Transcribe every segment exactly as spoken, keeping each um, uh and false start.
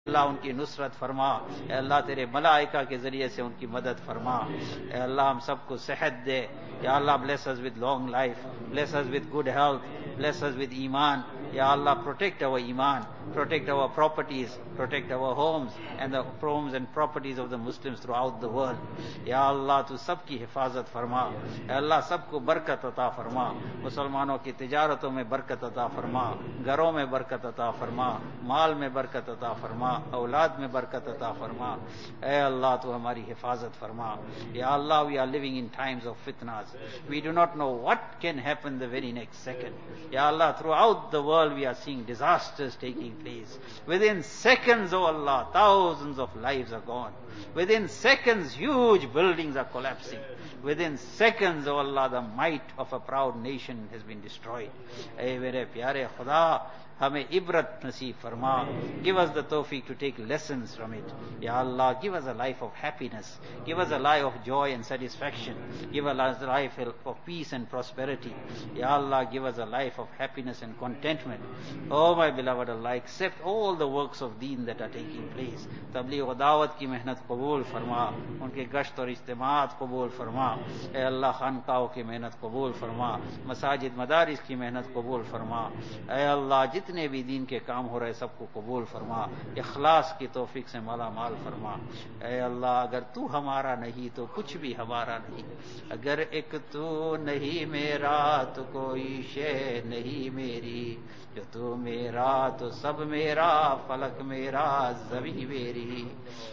अल्लाह उनकी नुसरत फरमा। ए अल्लाह तेरे मलाइका के जरिए से उनकी मदद फरमा। ए अल्लाह हम सबको सेहत दे। या अल्लाह bless us with long life, bless us with good health, bless us with ईमान। या अल्लाह protect our Iman, protect our properties, protect our homes and the homes and properties of the Muslims throughout the world. Ya Allah, tu सबकी हिफाजत फरमा। अल्लाह सबको बरकत अता फरमा। मुसलमानों की तिजारतों में बरकत अता फरमा, घरों में बरकत अता फरमा, माल में बरकत अता फरमा, औलाद में बरकत अता फरमा। ए अल्लाह, तू हमारी हिफाजत फरमा। Ya Allah, we are living in times of fitnas. We do not know what can happen the very next second. Ya Allah, throughout the world we are seeing disasters taking place. Within seconds, oh Allah, thousands of lives are gone. Within seconds, huge buildings are collapsing. Within seconds, oh Allah, the might of a proud nation has been destroyed. Ay mere pyare Khuda, हमें इबरत नसीब फरमा। Give us the tawfiq to take lessons from it. Ya Allah, give us a life of happiness. Give us a life of joy and satisfaction. Give us a life of peace and prosperity. Ya Allah, give us a life of happiness and contentment. Oh my beloved Allah, accept all the works of deen that are taking place. तबलीग व दावत की मेहनत कबूल फरमा, उनके गश्त और इज्तिमात कबूल फरमा। ए अल्लाह, खानकाओं की मेहनत कबूल फरमा, मसाजिद मदारिस की मेहनत कबूल फरमा। ए अल्लाह, जितने भी दीन के काम हो रहे सबको कबूल फरमा, इखलास की तौफीक से माला माल फरमा। ए अल्लाह, अगर तू हमारा नहीं तो कुछ भी हमारा नहीं। अगर एक तू नहीं मेरा तो कोई शे नहीं मेरी। जो तू मेरा तो सब मेरा, फलक मेरा ज़मीं मेरी।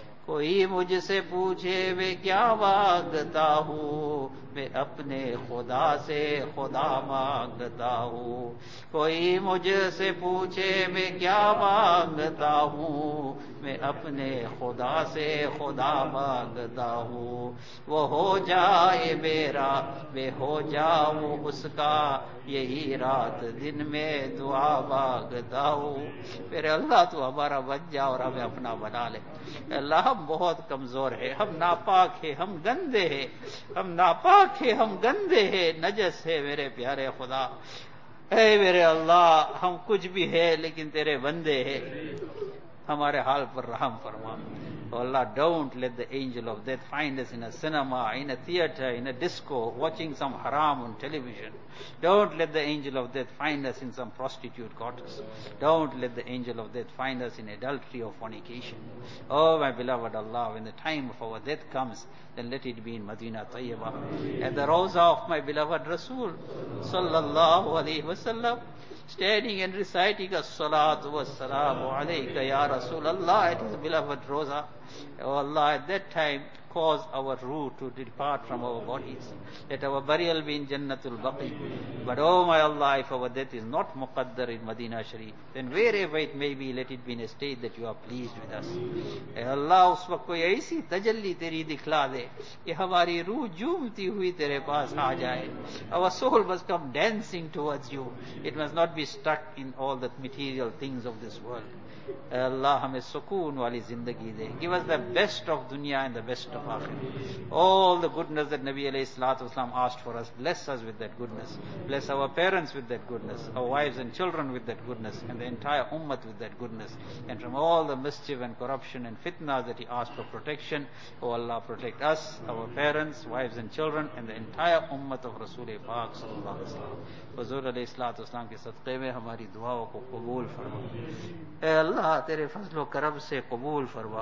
कोई मुझसे पूछे मैं क्या मांगता हूँ, मैं अपने खुदा से खुदा मांगता हूँ। कोई मुझसे पूछे मैं क्या मांगता हूँ, मैं अपने खुदा से खुदा मांगता हूँ। वो हो जाए मेरा, मैं हो जाऊँ उसका, यही रात दिन में दुआ मांगता हूँ। मेरे अल्लाह, तू हमारा बन जा और हमें अपना बना ले। अल्लाह, हम बहुत कमजोर है, हम नापाक है, हम गंदे हैं, हम नापाक है, हम गंदे हैं, नजस है मेरे प्यारे खुदा। ऐ मेरे अल्लाह, हम कुछ भी है लेकिन तेरे बंदे हैं, हमारे हाल पर रहम फरमा। Oh Allah, don't let the angel of death find us in a cinema, in a theater, in a disco, watching some haram on television. Don't let the angel of death find us in some prostitute quarters. Don't let the angel of death find us in adultery or fornication. Oh my beloved Allah, when the time of our death comes, then let it be in Madinah Tayyibah, at the Rawza of my beloved Rasul, sallallahu alayhi wasallam, standing and reciting as-salatu was-salamu alayka ya Rasulallah at his beloved Roza. Oh Allah, at that time cause our ruh to depart from our bodies. Let our burial be in Jannatul Baqi. But oh my Allah, if our death is not muqaddar in Madinah Sharif, then wherever it may be, let it be in a state that you are pleased with us. Hey Allah, उस वक्त कोई ऐसी तजल्ली तेरी दिखला दे कि हमारी रूह झूमती हुई तेरे पास आ जाए. Our soul must come dancing towards you. It must not be stuck in all the material things of this world. Allah, हमें सुकून वाली जिंदगी दे. Give us the best of dunya and the best of akhirah. All the goodness that Nabi alayhi salatu wasalam asked for us, bless us with that goodness. Bless our parents with that goodness, our wives and children with that goodness, and the entire ummah with that goodness. And from all the mischief and corruption and fitna that he asked for protection, oh Allah, protect us, our parents, wives and children, and the entire ummah of Rasul Pak sallallahu alaihi wasallam. Huzur alayhi salatu wasalam के सदक़े में हमारी दुआओं को कबूल फरमा. ए अल्लाह, तेरे फजल करम से कबूल फरमा.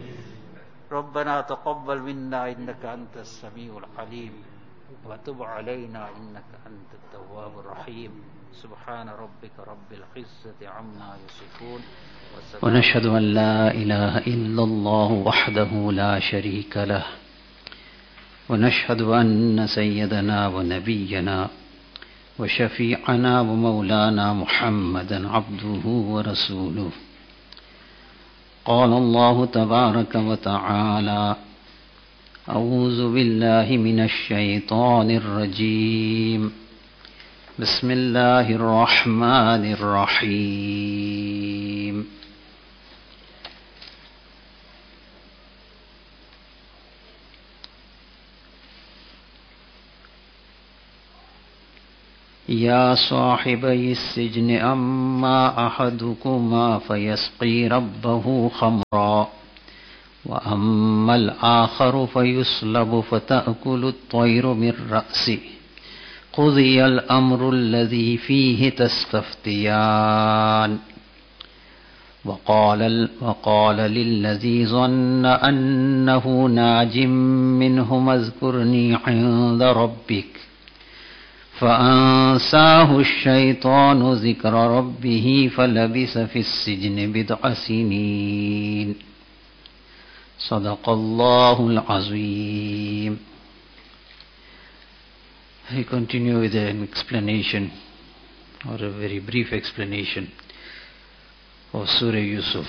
रब्बना तक़ब्बल मिन्ना इन्नका अंतस समीउल अलीम व तुब अलैना इन्नका अंतत तव्वाबुर रहीम. सुब्हान रब्बिका रब्बिल इज्जति अम्मा यसिफून व नशहदु अन ला इलाहा इल्लल्लाह वहदहु ला शरीका लह व नशहदु अन्न सय्यदना व नबियना व शफीअना व मौलाना मुहम्मदन अब्दुहु व रसूलुहु. क़ाल अल्लाहु तबारक व तआला अऊज़ु बिल्लाहि मिनश शैतानिर रजीम. बिस्मिल्लाहिर रहमानिर रहीम. يا صاحبي السجن أما أحدكما فيسقي ربه خمرا وأما الآخر فيصلب فتأكل الطير من رأسه قضي الأمر الذي فيه تستفتيان وقال, وقال للذي ظن أنه ناج منهما اذكرني عند ربك فأنساه الشيطان ذكر ربه فلبث في السجن بضع سنين صدق الله العظيم. I continue with an explanation or a very brief explanation of Surah Yusuf.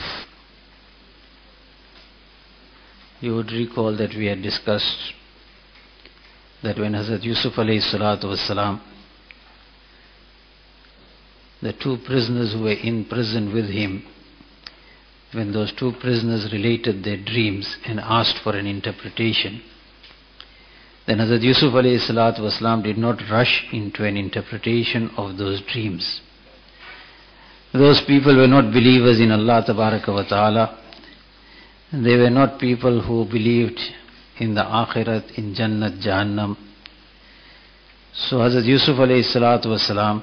You would recall that we had discussed that when Hazrat Yusuf alayhi salatu wasalam, the two prisoners who were in prison with him, when those two prisoners related their dreams and asked for an interpretation, then Hazrat Yusuf alayhi salatu wasalam did not rush into an interpretation of those dreams. Those people were not believers in Allah Tabaraka wa Ta'ala. They were not people who believed in the Akhirat, in Jannat, Jahannam. So Hazrat Yusuf alayhi salatu wasalam,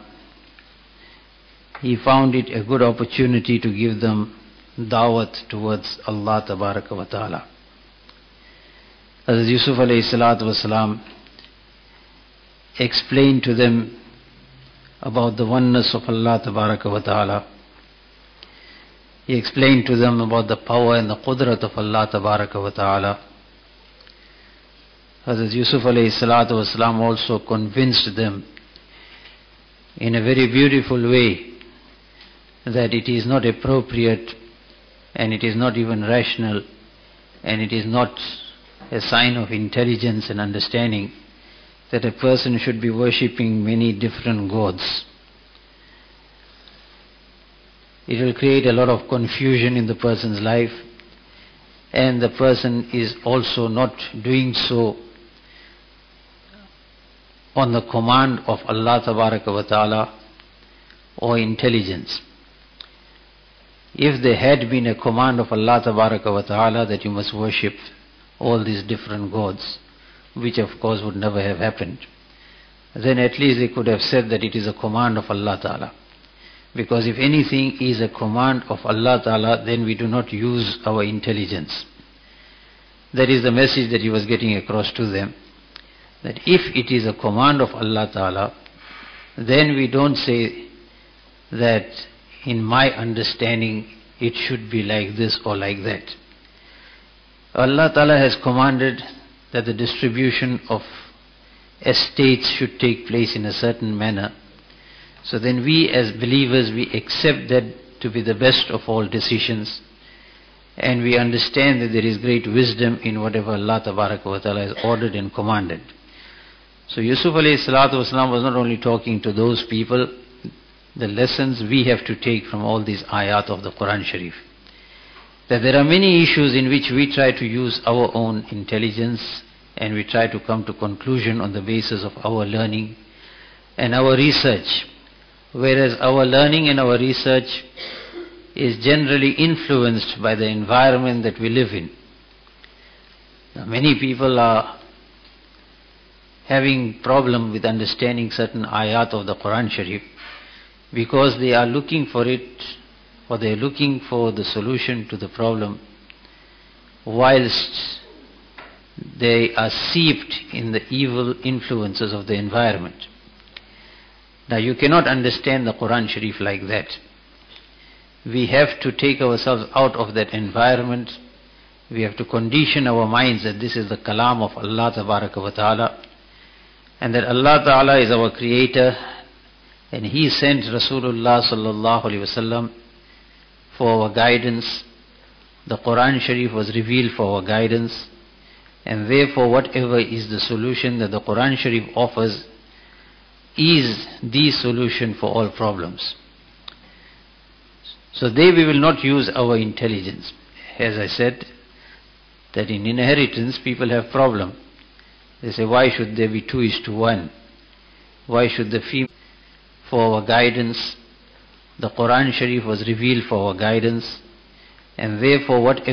he found it a good opportunity to give them da'wat towards Allah Tabaraka wa Ta'ala. Hazrat Yusuf alayhi salatu wasalam explained to them about the oneness of Allah Tabaraka wa Ta'ala. He explained to them about the power and the qudrat of Allah Tabaraka wa Ta'ala. Hazrat Yusuf alayhi salatu wasalam also convinced them in a very beautiful way that it is not appropriate and it is not even rational and it is not a sign of intelligence and understanding that a person should be worshipping many different gods. It will create a lot of confusion in the person's life, and the person is also not doing so on the command of Allah Tabaraka wa Ta'ala or intelligence. If there had been a command of Allah Tabaraka wa Ta'ala that you must worship all these different gods, which of course would never have happened, then at least they could have said that it is a command of Allah Ta'ala. Because if anything is a command of Allah Ta'ala, then we do not use our intelligence. That is the message that he was getting across to them. That if it is a command of Allah Ta'ala, then we don't say that in my understanding it should be like this or like that. Allah Ta'ala has commanded that the distribution of estates should take place in a certain manner. So then we as believers, we accept that to be the best of all decisions, and we understand that there is great wisdom in whatever Allah Tabaraka wa Ta'ala has ordered and commanded. So Yusuf alayhi salatu wasalam was not only talking to those people, the lessons we have to take from all these ayat of the Quran Sharif. That there are many issues in which we try to use our own intelligence and we try to come to conclusion on the basis of our learning and our research. Whereas our learning and our research is generally influenced by the environment that we live in. Now, many people are having problem with understanding certain ayat of the Quran Sharif because they are looking for it, or they are looking for the solution to the problem whilst they are seeped in the evil influences of the environment. Now you cannot understand the Quran Sharif like that. We have to take ourselves out of that environment. We have to condition our minds that this is the kalam of Allah Tabaraka wa Ta'ala, and that Allah Ta'ala is our creator, and He sent Rasulullah Sallallahu Alaihi Wasallam for our guidance. The Quran Sharif was revealed for our guidance, and therefore whatever is the solution that the Quran Sharif offers is the solution for all problems. So there we will not use our intelligence. As I said, that in inheritance people have problem. They say, why should there be two is to one? Why should the female... for our guidance. The Quran Sharif was revealed for our guidance. And therefore, whatever